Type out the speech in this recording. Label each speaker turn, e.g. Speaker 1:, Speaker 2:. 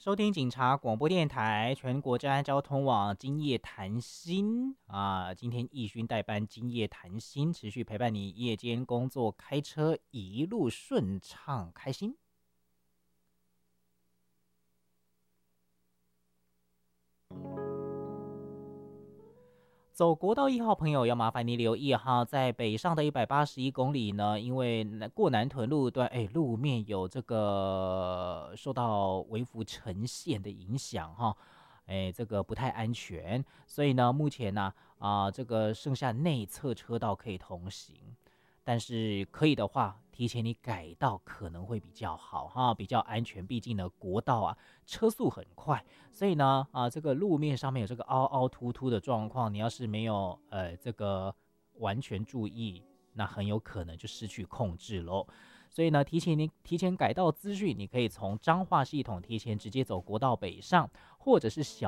Speaker 1: 收听警察广播电台全国治安交通网今夜谈心今天义勋代班今夜谈心，持续陪伴你夜间工作，开车一路顺畅开心。走国道1号朋友要麻烦你留意哈，在北上的181公里呢，因为过南屯路段，路面有这个受到微幅呈现的影响哈，这个不太安全，所以呢，目前呢，这个剩下内侧车道可以通行，但是可以的话，提前你改道可能会比较好哈，比较安全，毕竟呢，国道车速很快。所以呢，这个路面上面有这个凹凹凸凸的状况，你要是没有这个完全注意，那很有可能就失去控制喽。所以呢，提前改道资讯，你可以从彰化系统提前直接走国道北上，或者是小